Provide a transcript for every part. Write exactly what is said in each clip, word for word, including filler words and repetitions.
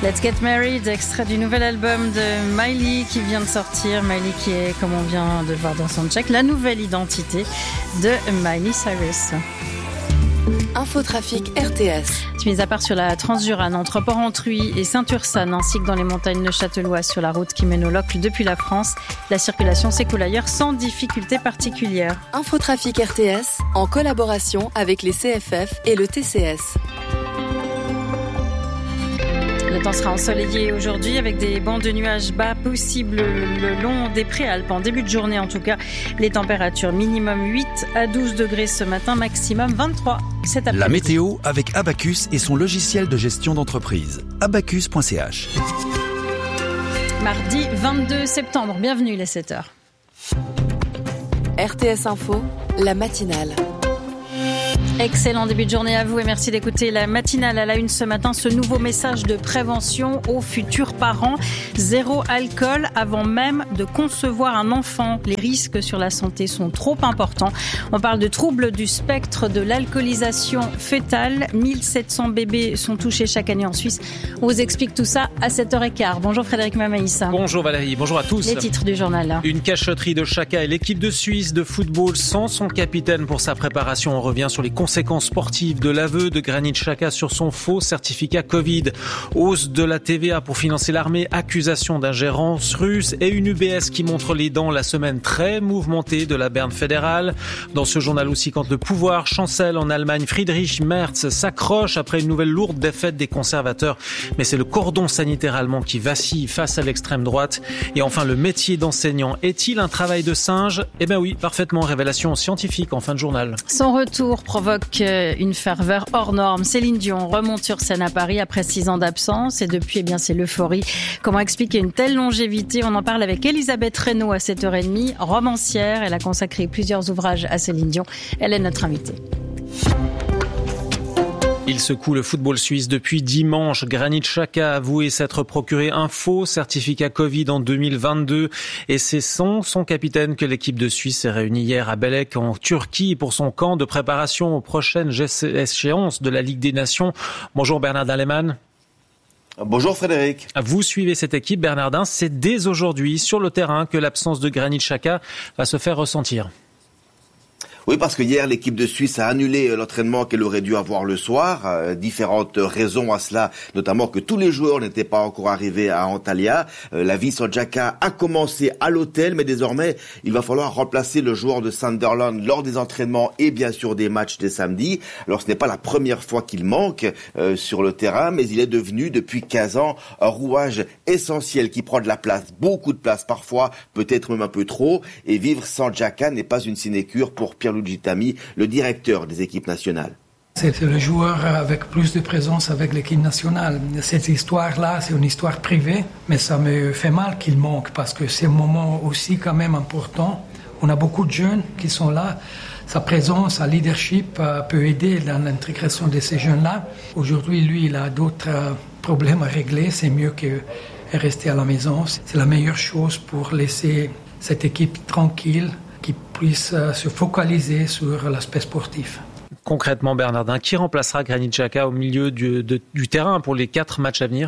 Let's Get Married, extrait du nouvel album de Miley qui vient de sortir. Miley qui est, comme on vient de le voir dans Soundcheck, la nouvelle identité de Miley Cyrus. Infotrafic R T S. Mise à part sur la Transjurane entre Port-Entruy et Saint-Ursanne, ainsi que dans les montagnes neuchâteloises sur la route qui mène au Locle depuis la France, la circulation s'écoule ailleurs sans difficulté particulière. Infotrafic R T S en collaboration avec les C F F et le T C S. Le temps sera ensoleillé aujourd'hui avec des bancs de nuages bas possibles le long des Préalpes. En début de journée en tout cas, les températures minimum huit à douze degrés ce matin, maximum vingt-trois cet après-midi. La météo avec Abacus et son logiciel de gestion d'entreprise. abacus point c h. Mardi vingt-deux septembre, bienvenue, il est sept heures. R T S Info, la matinale. Excellent début de journée à vous et merci d'écouter la matinale. À la une ce matin, ce nouveau message de prévention aux futurs parents. Zéro alcool avant même de concevoir un enfant. Les risques sur la santé sont trop importants. On parle de troubles du spectre de l'alcoolisation fœtale. mille sept cents bébés sont touchés chaque année en Suisse. On vous explique tout ça à sept heures quinze. Bonjour Frédéric Mamaïssa. Bonjour Valérie, bonjour à tous. Les titres du journal. Une cachotterie de Chaka et l'équipe de Suisse de football sans son capitaine pour sa préparation. On revient sur les conséquences sportives de l'aveu de Granit Xhaka sur son faux certificat Covid. Hausse de la T V A pour financer l'armée, accusation d'ingérence russe et une U B S qui montre les dents la semaine très mouvementée de la Berne fédérale. Dans ce journal aussi, quand le pouvoir chancelle en Allemagne, Friedrich Merz s'accroche après une nouvelle lourde défaite des conservateurs. Mais c'est le cordon sanitaire allemand qui vacille face à l'extrême droite. Et enfin, le métier d'enseignant est-il un travail de singe ? Eh bien oui, parfaitement, révélation scientifique en fin de journal. Son retour provoque une ferveur hors norme. Céline Dion remonte sur scène à Paris après six ans d'absence et depuis, eh bien, c'est l'euphorie. Comment expliquer une telle longévité ? On en parle avec Elisabeth Reynaud à sept heures trente, romancière. Elle a consacré plusieurs ouvrages à Céline Dion. Elle est notre invitée. Il secoue le football suisse depuis dimanche. Granit Xhaka a avoué s'être procuré un faux certificat Covid en deux mille vingt-deux et c'est son, son capitaine que l'équipe de Suisse s'est réunie hier à Bélek en Turquie pour son camp de préparation aux prochaines échéances de la Ligue des Nations. Bonjour Bernardin Lehmann. Bonjour Frédéric. Vous suivez cette équipe, Bernardin. C'est dès aujourd'hui sur le terrain que l'absence de Granit Xhaka va se faire ressentir. Oui, parce que hier, l'équipe de Suisse a annulé l'entraînement qu'elle aurait dû avoir le soir. Euh, différentes raisons à cela, notamment que tous les joueurs n'étaient pas encore arrivés à Antalya. Euh, la vie sans Xhaka a commencé à l'hôtel, mais désormais, il va falloir remplacer le joueur de Sunderland lors des entraînements et bien sûr des matchs des samedis. Alors, ce n'est pas la première fois qu'il manque euh, sur le terrain, mais il est devenu, depuis quinze ans, un rouage essentiel qui prend de la place, beaucoup de place parfois, peut-être même un peu trop. Et vivre sans Xhaka n'est pas une sinécure pour Pierre Luigi, le directeur des équipes nationales. C'est le joueur avec plus de présence avec l'équipe nationale. Cette histoire-là, c'est une histoire privée, mais ça me fait mal qu'il manque parce que c'est un moment aussi quand même important. On a beaucoup de jeunes qui sont là. Sa présence, sa leadership peut aider dans l'intégration de ces jeunes-là. Aujourd'hui, lui, il a d'autres problèmes à régler. C'est mieux que rester à la maison. C'est la meilleure chose pour laisser cette équipe tranquille, qui puisse se focaliser sur l'aspect sportif. Concrètement, Bernardin, qui remplacera Granit Xhaka au milieu du, de, du terrain pour les quatre matchs à venir ?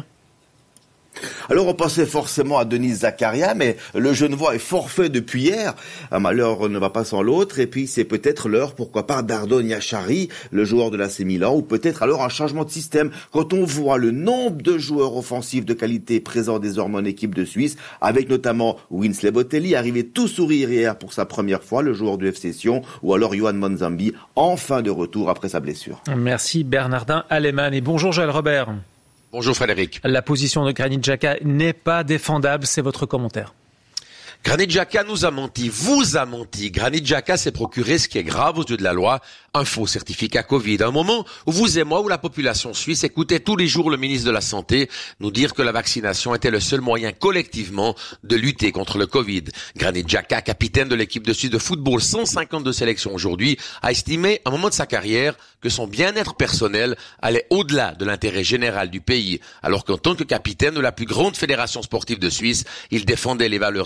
Alors on pensait forcément à Denis Zakaria, mais le Genevois est forfait depuis hier. Un malheur ne va pas sans l'autre, et puis c'est peut-être l'heure, pourquoi pas, d'Ardon Yachari, le joueur de l'A C Milan, ou peut-être alors un changement de système. Quand on voit le nombre de joueurs offensifs de qualité présents désormais en équipe de Suisse, avec notamment Winsley Botelli, arrivé tout sourire hier pour sa première fois, le joueur du F C Sion, ou alors Yohan Manzambi, enfin de retour après sa blessure. Merci Bernardin Alemann et bonjour Joël Robert. Bonjour Frédéric. La position de Granit Xhaka n'est pas défendable, c'est votre commentaire. Granit Xhaka nous a menti, vous a menti. Granit Xhaka s'est procuré, ce qui est grave aux yeux de la loi, un faux certificat Covid. Un moment où vous et moi, où la population suisse écoutait tous les jours le ministre de la Santé nous dire que la vaccination était le seul moyen collectivement de lutter contre le Covid. Granit Xhaka, capitaine de l'équipe de Suisse de football, cent cinquante-deux sélections aujourd'hui, a estimé à un moment de sa carrière que son bien-être personnel allait au-delà de l'intérêt général du pays. Alors qu'en tant que capitaine de la plus grande fédération sportive de Suisse, il défendait les valeurs essentielles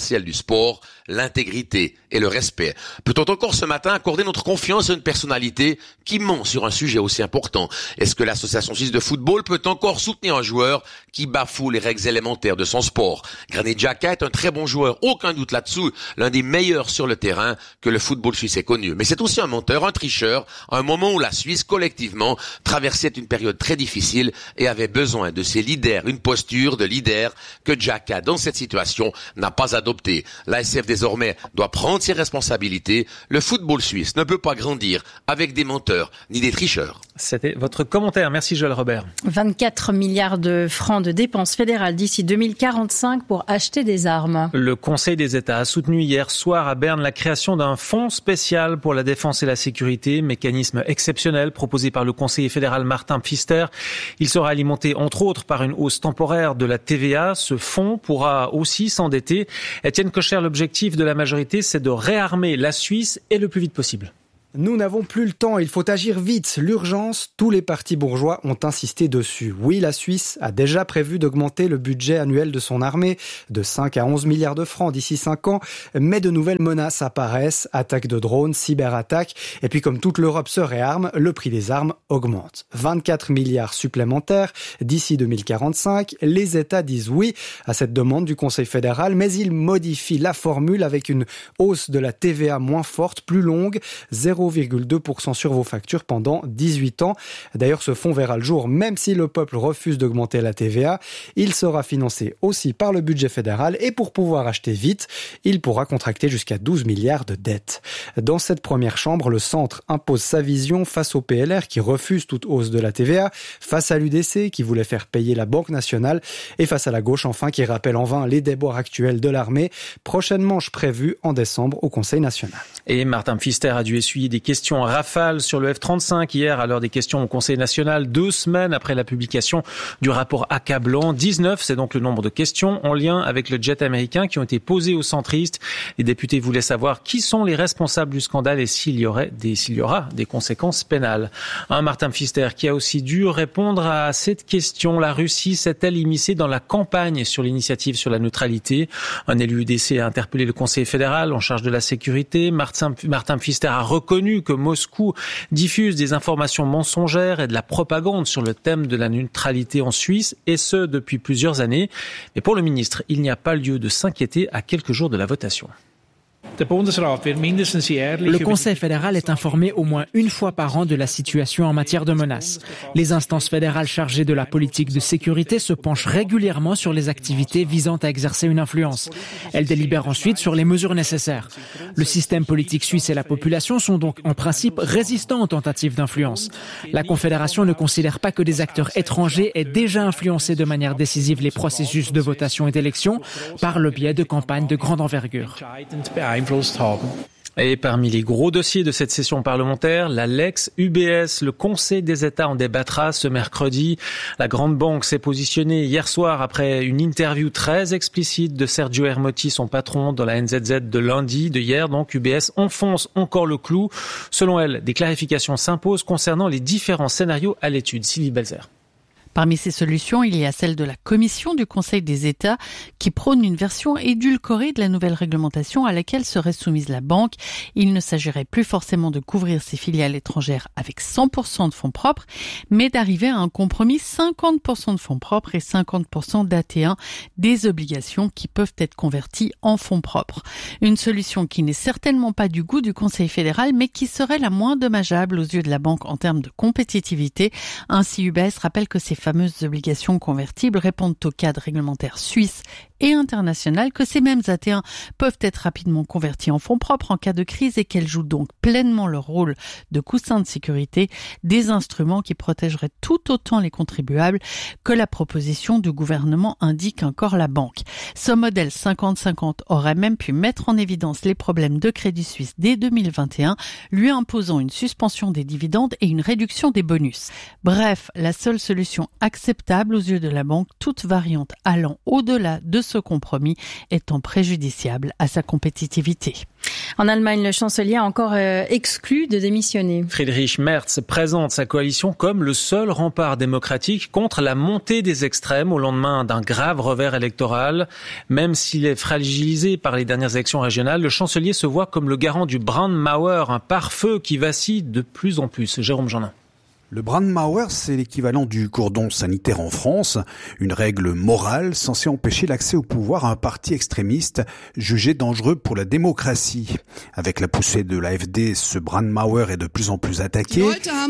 essentiel du sport, l'intégrité et le respect. Peut-on encore ce matin accorder notre confiance à une personnalité qui ment sur un sujet aussi important? Est-ce que l'association suisse de football peut encore soutenir un joueur qui bafoue les règles élémentaires de son sport? Granit Xhaka est un très bon joueur, aucun doute là-dessous, l'un des meilleurs sur le terrain que le football suisse ait connu. Mais c'est aussi un menteur, un tricheur, à un moment où la Suisse, collectivement, traversait une période très difficile et avait besoin de ses leaders, une posture de leader que Xhaka, dans cette situation, n'a pas adoptée. L'A S F, désormais, doit prendre ses responsabilités. Le football suisse ne peut pas grandir avec des menteurs ni des tricheurs. C'était votre commentaire. Merci Joël Robert. vingt-quatre milliards de francs de dépenses fédérales d'ici deux mille quarante-cinq pour acheter des armes. Le Conseil des États a soutenu hier soir à Berne la création d'un fonds spécial pour la défense et la sécurité, mécanisme exceptionnel proposé par le conseiller fédéral Martin Pfister. Il sera alimenté entre autres par une hausse temporaire de la T V A. Ce fonds pourra aussi s'endetter. Étienne Kocher, l'objectif de la majorité, c'est de réarmer la Suisse et le plus vite possible. Nous n'avons plus le temps, il faut agir vite. L'urgence, tous les partis bourgeois ont insisté dessus. Oui, la Suisse a déjà prévu d'augmenter le budget annuel de son armée de cinq à onze milliards de francs d'ici cinq ans, mais de nouvelles menaces apparaissent, attaques de drones, cyberattaques, et puis comme toute l'Europe se réarme, le prix des armes augmente. vingt-quatre milliards supplémentaires d'ici deux mille quarante-cinq, les États disent oui à cette demande du Conseil fédéral, mais ils modifient la formule avec une hausse de la T V A moins forte, plus longue, zéro virgule deux pour cent sur vos factures pendant dix-huit ans. D'ailleurs, ce fonds verra le jour, même si le peuple refuse d'augmenter la T V A. Il sera financé aussi par le budget fédéral et pour pouvoir acheter vite, il pourra contracter jusqu'à douze milliards de dettes. Dans cette première chambre, le centre impose sa vision face au P L R qui refuse toute hausse de la T V A, face à l'U D C qui voulait faire payer la Banque nationale et face à la gauche enfin qui rappelle en vain les déboires actuels de l'armée. Prochaine manche prévue en décembre au Conseil national. Et Martin Pfister a dû essuyer des questions à rafale sur le F trente-cinq hier à l'heure des questions au Conseil national, deux semaines après la publication du rapport accablant. dix-neuf, c'est donc le nombre de questions en lien avec le jet américain qui ont été posées aux centristes. Les députés voulaient savoir qui sont les responsables du scandale et s'il y aurait des, s'il y aura des conséquences pénales. Un Martin Pfister qui a aussi dû répondre à cette question. La Russie s'est-elle immiscée dans la campagne sur l'initiative sur la neutralité? Un élu U D C a interpellé le Conseil fédéral en charge de la sécurité. Martin, Martin Pfister a reconnu que Moscou diffuse des informations mensongères et de la propagande sur le thème de la neutralité en Suisse, et ce depuis plusieurs années. Mais pour le ministre, il n'y a pas lieu de s'inquiéter à quelques jours de la votation. Le Conseil fédéral est informé au moins une fois par an de la situation en matière de menaces. Les instances fédérales chargées de la politique de sécurité se penchent régulièrement sur les activités visant à exercer une influence. Elles délibèrent ensuite sur les mesures nécessaires. Le système politique suisse et la population sont donc en principe résistants aux tentatives d'influence. La Confédération ne considère pas que des acteurs étrangers aient déjà influencé de manière décisive les processus de votation et d'élection par le biais de campagnes de grande envergure. Et parmi les gros dossiers de cette session parlementaire, la Lex U B S, le Conseil des États en débattra ce mercredi. La grande banque s'est positionnée hier soir après une interview très explicite de Sergio Ermotti, son patron, dans la N Z Z de lundi, de hier. Donc U B S enfonce encore le clou. Selon elle, des clarifications s'imposent concernant les différents scénarios à l'étude. Sylvie Belzer. Parmi ces solutions, il y a celle de la Commission du Conseil des États qui prône une version édulcorée de la nouvelle réglementation à laquelle serait soumise la banque. Il ne s'agirait plus forcément de couvrir ses filiales étrangères avec cent pour cent de fonds propres, mais d'arriver à un compromis cinquante pour cent de fonds propres et cinquante pour cent d'A T un, des obligations qui peuvent être converties en fonds propres. Une solution qui n'est certainement pas du goût du Conseil fédéral, mais qui serait la moins dommageable aux yeux de la banque en termes de compétitivité. Ainsi, U B S rappelle que ces fameuses obligations convertibles répondent au cadre réglementaire suisse et international, que ces mêmes A T un peuvent être rapidement convertis en fonds propres en cas de crise et qu'elles jouent donc pleinement leur rôle de coussin de sécurité, des instruments qui protégeraient tout autant les contribuables que la proposition du gouvernement indique encore la banque. Ce modèle cinquante cinquante aurait même pu mettre en évidence les problèmes de Crédit Suisse dès deux mille vingt et un, lui imposant une suspension des dividendes et une réduction des bonus. Bref, la seule solution acceptable aux yeux de la banque, toute variante allant au-delà de ce compromis étant préjudiciable à sa compétitivité. En Allemagne, le chancelier a encore euh, exclu de démissionner. Friedrich Merz présente sa coalition comme le seul rempart démocratique contre la montée des extrêmes au lendemain d'un grave revers électoral. Même s'il est fragilisé par les dernières élections régionales, le chancelier se voit comme le garant du Brandmauer, un pare-feu qui vacille de plus en plus. Jérôme Jeannin. Le Brandmauer, c'est l'équivalent du cordon sanitaire en France, une règle morale censée empêcher l'accès au pouvoir à un parti extrémiste jugé dangereux pour la démocratie. Avec la poussée de l'A F D, ce Brandmauer est de plus en plus attaqué.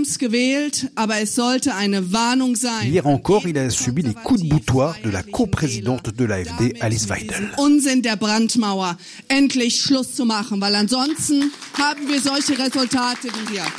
Hier encore, il a subi les coups de boutoir de la coprésidente de l'A F D, Alice Weidel. Unsinn der Brandmauer. Endlich Schluss zu machen, weil ansonsten haben wir solche Resultate wie hier.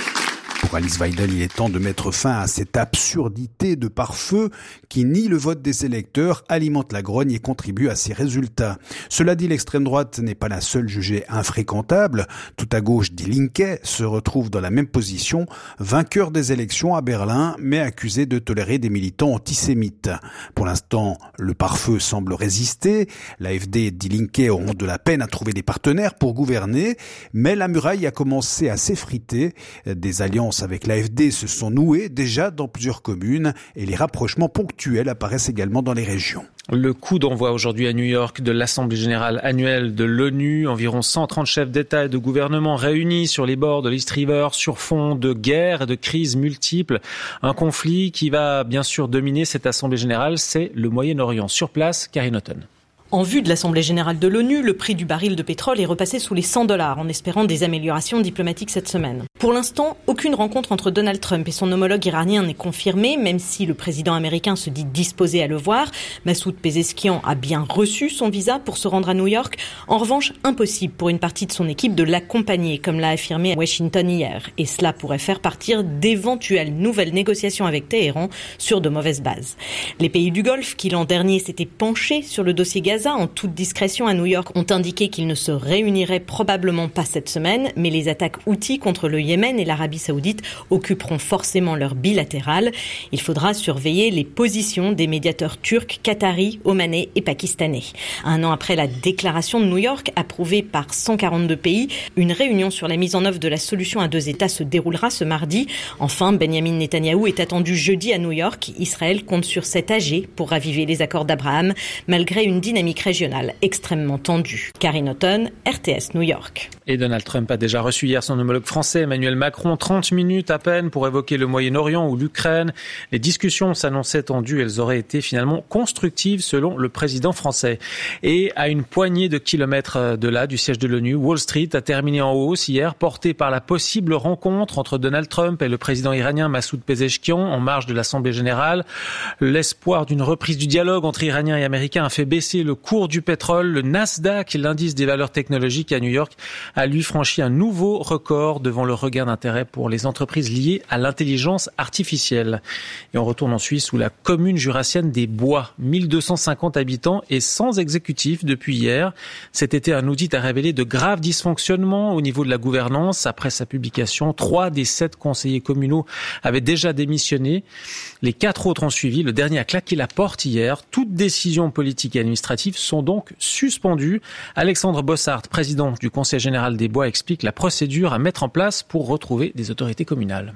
Pour Alice Weidel, il est temps de mettre fin à cette absurdité de pare-feu qui nie le vote des électeurs, alimente la grogne et contribue à ces résultats. Cela dit, l'extrême droite n'est pas la seule jugée infréquentable. Tout à gauche, Die Linke se retrouve dans la même position, vainqueur des élections à Berlin, mais accusé de tolérer des militants antisémites. Pour l'instant, le pare-feu semble résister. L'A F D et Die Linke auront de la peine à trouver des partenaires pour gouverner, mais la muraille a commencé à s'effriter. Des alliances avec l'A F D se sont nouées déjà dans plusieurs communes et les rapprochements ponctuels apparaissent également dans les régions. Le coup d'envoi aujourd'hui à New York de l'Assemblée générale annuelle de l'ONU. Environ cent trente chefs d'État et de gouvernement réunis sur les bords de l'East River sur fond de guerre et de crises multiples. Un conflit qui va bien sûr dominer cette Assemblée générale, c'est le Moyen-Orient. Sur place, Karine Houghton. En vue de l'Assemblée générale de l'ONU, le prix du baril de pétrole est repassé sous les cent dollars en espérant des améliorations diplomatiques cette semaine. Pour l'instant, aucune rencontre entre Donald Trump et son homologue iranien n'est confirmée, même si le président américain se dit disposé à le voir. Massoud Pezeshkian a bien reçu son visa pour se rendre à New York. En revanche, impossible pour une partie de son équipe de l'accompagner, comme l'a affirmé Washington hier. Et cela pourrait faire partir d'éventuelles nouvelles négociations avec Téhéran sur de mauvaises bases. Les pays du Golfe, qui l'an dernier s'étaient penchés sur le dossier Gaza, en toute discrétion à New York, ont indiqué qu'ils ne se réuniraient probablement pas cette semaine, mais les attaques Houthis contre le Yémen et l'Arabie Saoudite occuperont forcément leur bilatéral. Il faudra surveiller les positions des médiateurs turcs, qataris, omanais et pakistanais. Un an après la déclaration de New York, approuvée par cent quarante-deux pays, une réunion sur la mise en œuvre de la solution à deux États se déroulera ce mardi. Enfin, Benjamin Netanyahou est attendu jeudi à New York. Israël compte sur cet âgé pour raviver les accords d'Abraham, malgré une dynamique régionale extrêmement tendue. Karine Houghton, R T S New York. Et Donald Trump a déjà reçu hier son homologue français Emmanuel Macron, trente minutes à peine pour évoquer le Moyen-Orient ou l'Ukraine. Les discussions s'annonçaient tendues, elles auraient été finalement constructives selon le président français. Et à une poignée de kilomètres de là, du siège de l'ONU, Wall Street a terminé en hausse hier, porté par la possible rencontre entre Donald Trump et le président iranien Massoud Pezeshkian en marge de l'Assemblée générale. L'espoir d'une reprise du dialogue entre Iraniens et Américains a fait baisser le cours du pétrole. Le Nasdaq, l'indice des valeurs technologiques à New York, a lui franchi un nouveau record devant le regain d'intérêt pour les entreprises liées à l'intelligence artificielle. Et on retourne en Suisse où la commune jurassienne des Bois, mille deux cent cinquante habitants et sans exécutif depuis hier. Cet été, un audit a révélé de graves dysfonctionnements au niveau de la gouvernance. Après sa publication, trois des sept conseillers communaux avaient déjà démissionné. Les quatre autres ont suivi. Le dernier a claqué la porte hier. Toute décision politique et administrative sont donc suspendues. Alexandre Bossart, président du Conseil général des Bois, explique la procédure à mettre en place pour retrouver des autorités communales.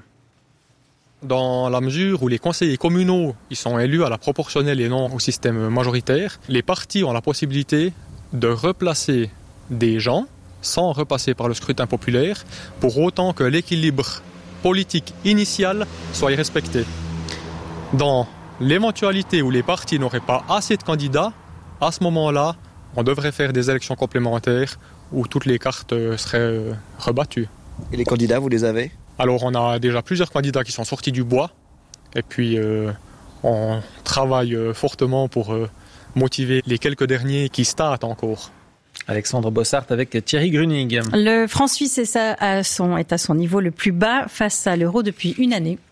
Dans la mesure où les conseillers communaux ils sont élus à la proportionnelle et non au système majoritaire, les partis ont la possibilité de replacer des gens sans repasser par le scrutin populaire, pour autant que l'équilibre politique initial soit respecté. Dans l'éventualité où les partis n'auraient pas assez de candidats, à ce moment-là, on devrait faire des élections complémentaires où toutes les cartes seraient rebattues. Et les candidats, vous les avez ? Alors on a déjà plusieurs candidats qui sont sortis du bois et puis euh, on travaille fortement pour euh, motiver les quelques derniers qui startent encore. Alexandre Bossart avec Thierry Grunig. Le franc suisse est à son, est à son niveau le plus bas face à l'euro depuis une année.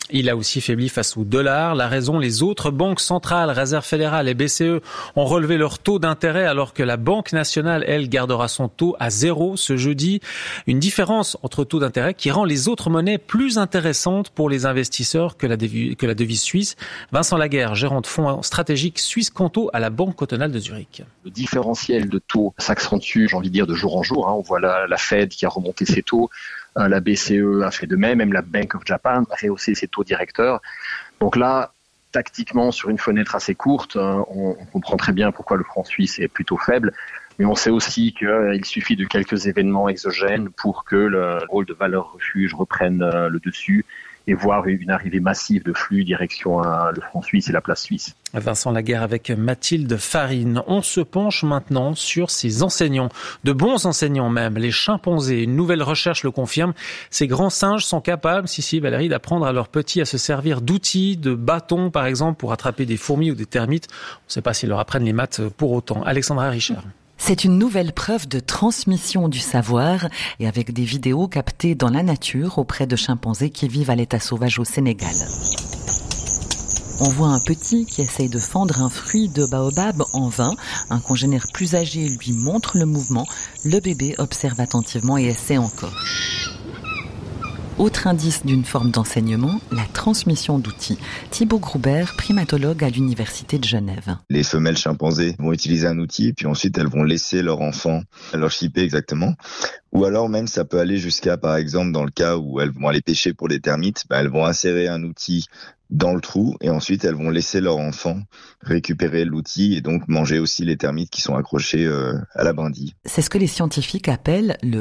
Il a aussi faibli face au dollar. La raison, les autres banques centrales, Réserve fédérale et B C E, ont relevé leur taux d'intérêt alors que la Banque nationale, elle, gardera son taux à zéro ce jeudi. Une différence entre taux d'intérêt qui rend les autres monnaies plus intéressantes pour les investisseurs que la devise, que la devise suisse. Vincent Laguerre, gérant de fonds stratégiques Suisse Canto à la Banque cantonale de Zurich. Le différentiel de taux s'accentue, j'ai envie de dire, de jour en jour. On voit la, la Fed qui a remonté ses taux. La B C E a fait de même, même la Bank of Japan a rehaussé ses taux directeurs. Donc là, tactiquement, sur une fenêtre assez courte, on, on comprend très bien pourquoi le franc suisse est plutôt faible. Mais on sait aussi qu'il suffit de quelques événements exogènes pour que le rôle de valeur refuge reprenne le dessus et voir une arrivée massive de flux direction le franc suisse et la place suisse. Vincent Laguerre avec Mathilde Farine. On se penche maintenant sur ces enseignants, de bons enseignants même, les chimpanzés. Une nouvelle recherche le confirme. Ces grands singes sont capables, si si Valérie, d'apprendre à leurs petits à se servir d'outils, de bâtons par exemple, pour attraper des fourmis ou des termites. On ne sait pas s'ils leur apprennent les maths pour autant. Alexandra Richard. C'est une nouvelle preuve de transmission du savoir et avec des vidéos captées dans la nature auprès de chimpanzés qui vivent à l'état sauvage au Sénégal. On voit un petit qui essaye de fendre un fruit de baobab en vain. Un congénère plus âgé lui montre le mouvement. Le bébé observe attentivement et essaie encore. Autre indice d'une forme d'enseignement, la transmission d'outils. Thibaut Gruber, primatologue à l'Université de Genève. Les femelles chimpanzés vont utiliser un outil, puis ensuite elles vont laisser leur enfant, leur chipper exactement. Ou alors même ça peut aller jusqu'à, par exemple, dans le cas où elles vont aller pêcher pour les termites, bah, elles vont insérer un outil dans le trou et ensuite elles vont laisser leur enfant récupérer l'outil et donc manger aussi les termites qui sont accrochés euh, à la brindille. C'est ce que les scientifiques appellent le